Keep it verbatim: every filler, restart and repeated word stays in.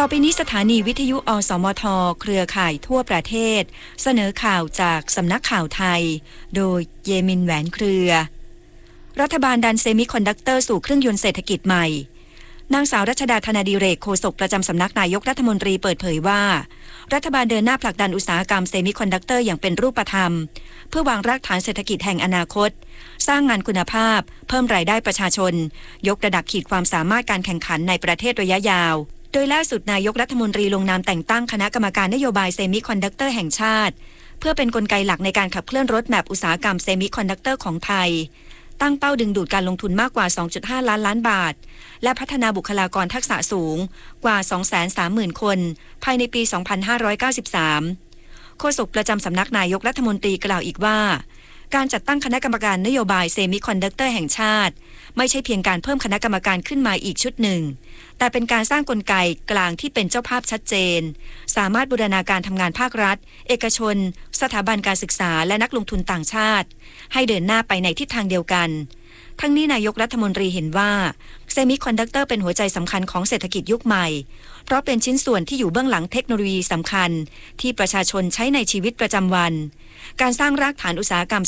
ต่อไปนี้สถานีวิทยุอสมทเครือข่ายทั่วประเทศเสนอข่าวจากสำนักข่าวไทยโดยเยมินแหวนเครือรัฐบาลดันเซมิคอนดักเตอร์สู่เครื่องยนต์เศรษฐกิจใหม่นางสาวรัชดาธนาดิเรกโฆษกประจำสำนักนายกรัฐมนตรีเปิดเผยว่ารัฐบาลเดินหน้าผลักดันอุตสาหกรรมเซมิคอนดักเตอร์อย่างเป็นรูปธรรมเพื่อวางรากฐานเศรษฐกิจแห่งอนาคตสร้างงานคุณภาพเพิ่มรายได้ประชาชนยกระดับขีดความสามารถการแข่งขันในประเทศระยะยาวโดยล่าสุดนายกรัฐมนตรีลงนามแต่งตั้งคณะกรรมการนโยบายเซมิคอนดักเตอร์แห่งชาติเพื่อเป็นกลไกหลักในการขับเคลื่อนรถแมพอุตสาหกรรมเซมิคอนดักเตอร์ของไทยตั้งเป้าดึงดูดการลงทุนมากกว่า สองจุดห้า ล้านล้านบาทและพัฒนาบุคลากรทักษะสูงกว่า สองแสนสามหมื่น คนภายในปี สองพันห้าร้อยเก้าสิบสาม โฆษกประจำสำนักนายกรัฐมนตรีกล่าวอีกว่าการจัดตั้งคณะกรรมการนโยบายเซมิคอนดักเตอร์แห่งชาติไม่ใช่เพียงการเพิ่มคณะกรรมการขึ้นมาอีกชุดหนึ่งแต่เป็นการสร้างกลไกกลางที่เป็นเจ้าภาพชัดเจนสามารถบูรณาการทำงานภาครัฐเอกชนสถาบันการศึกษาและนักลงทุนต่างชาติให้เดินหน้าไปในทิศทางเดียวกันทั้งนี้นายกรัฐมนตรีเห็นว่าเซมิคอนดักเตอร์เป็นหัวใจสำคัญของเศรษฐกิจยุคใหม่เพราะเป็นชิ้นส่วนที่อยู่เบื้องหลังเทคโนโลยีสำคัญที่ประชาชนใช้ในชีวิตประจำวันการสร้างรากฐานอุตสาหกรรม